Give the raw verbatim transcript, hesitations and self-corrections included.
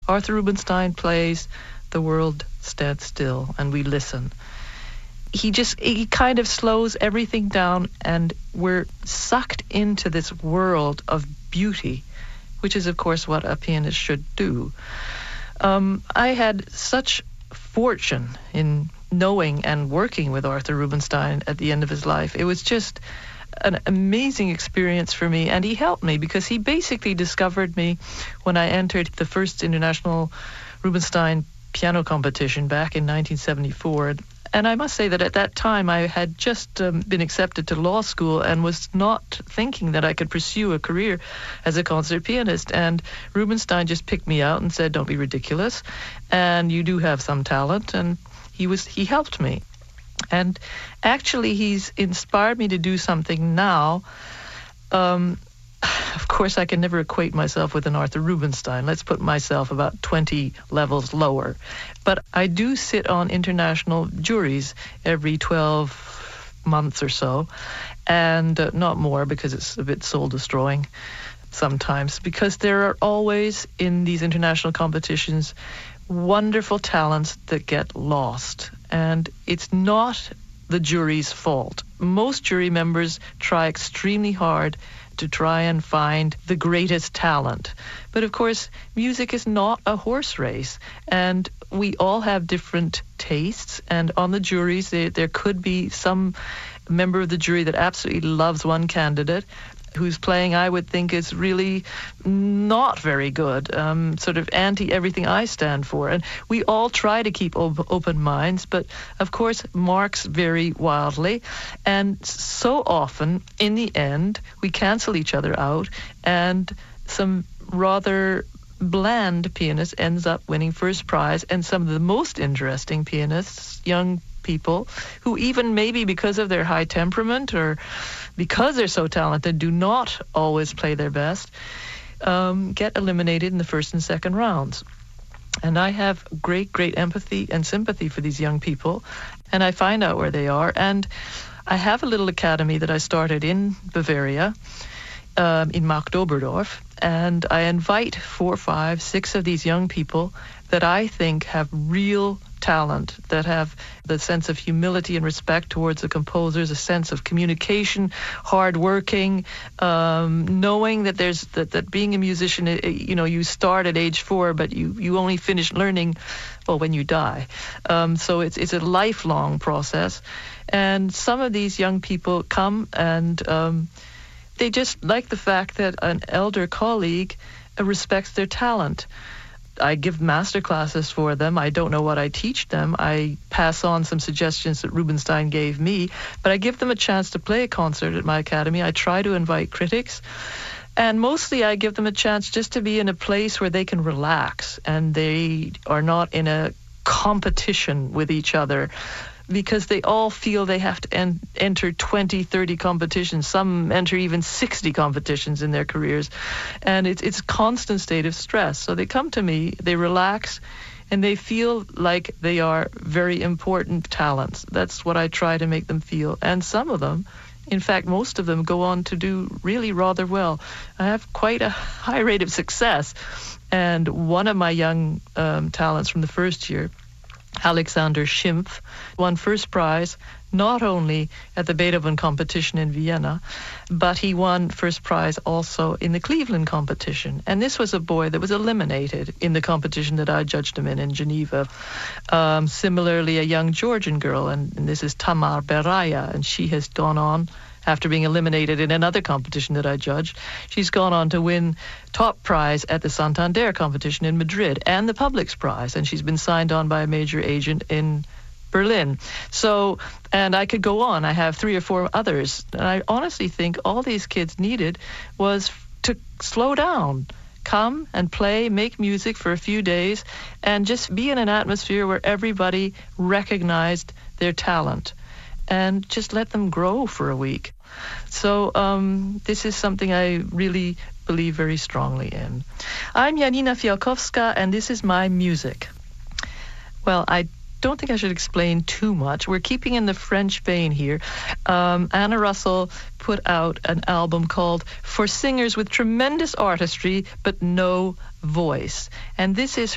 Arthur Rubinstein plays, the world stands still and we listen. He just, he kind of slows everything down and we're sucked into this world of beauty, which is, of course, what a pianist should do. Um, I had such fortune in knowing and working with Arthur Rubinstein at the end of his life. It was just an amazing experience for me, and he helped me because he basically discovered me when I entered the first International Rubinstein Piano Competition back in nineteen seventy-four. And I must say that at that time I had just um, been accepted to law school and was not thinking that I could pursue a career as a concert pianist. And Rubinstein just picked me out and said, don't be ridiculous, and you do have some talent. And he was he helped me. And actually he's inspired me to do something now. Um, of course, I can never equate myself with an Arthur Rubinstein. Let's put myself about twenty levels lower. But I do sit on international juries every twelve months or so, and uh, not more because it's a bit soul-destroying sometimes, because there are always, in these international competitions, wonderful talents that get lost. And it's not the jury's fault. Most jury members try extremely hard to try and find the greatest talent. But of course, music is not a horse race, and we all have different tastes, and on the juries there, there could be some member of the jury that absolutely loves one candidate whose playing I would think is really not very good, um, sort of anti everything I stand for. And we all try to keep op- open minds, but of course marks vary wildly. And so often, in the end, we cancel each other out, and some rather bland pianist ends up winning first prize, and some of the most interesting pianists, young people, who even maybe because of their high temperament or because they're so talented, do not always play their best, um, get eliminated in the first and second rounds. And I have great, great empathy and sympathy for these young people, and I find out where they are. And I have a little academy that I started in Bavaria, um, in Marktoberdorf, and I invite four, five, six of these young people that I think have real talent, that have the sense of humility and respect towards the composers, a sense of communication, hard working, um, knowing that there's that, that being a musician, you know, you start at age four, but you, you only finish learning, well, when you die. Um, so it's it's a lifelong process. And some of these young people come and um, they just like the fact that an elder colleague respects their talent. I give master classes for them. I don't know what I teach them. I pass on some suggestions that Rubinstein gave me, but I give them a chance to play a concert at my academy. I try to invite critics, and mostly I give them a chance just to be in a place where they can relax and they are not in a competition with each other, because they all feel they have to en- enter twenty, thirty competitions. Some enter even sixty competitions in their careers. And it's, it's a constant state of stress. So they come to me, they relax, and they feel like they are very important talents. That's what I try to make them feel. And some of them, in fact, most of them go on to do really rather well. I have quite a high rate of success. And one of my young um, talents from the first year, Alexander Schimpf, won first prize not only at the Beethoven competition in Vienna, but he won first prize also in the Cleveland competition. And this was a boy that was eliminated in the competition that I judged him in in Geneva. Um, similarly, a young Georgian girl, and, and this is Tamar Beraya, and she has gone on, after being eliminated in another competition that I judged, she's gone on to win top prize at the Santander competition in Madrid and the Publix prize, and she's been signed on by a major agent in Berlin. So, and I could go on. I have three or four others. And I honestly think all these kids needed was to slow down, come and play, make music for a few days, and just be in an atmosphere where everybody recognized their talent, and just let them grow for a week. So um, this is something I really believe very strongly in. I'm Janina Fialkowska, and this is my music. Well, I don't think I should explain too much. We're keeping in the French vein here. Um, Anna Russell put out an album called For Singers with Tremendous Artistry but No Voice. And this is